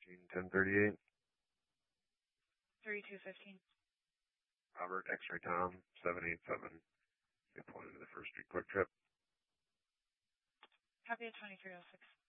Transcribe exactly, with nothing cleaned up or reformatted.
fourteen ten thirty-eight. thirty-two fifteen. Robert, X-Ray Tom, seven eight seven. Get pointed to the First Street Quick Trip. Copy at twenty-three oh six.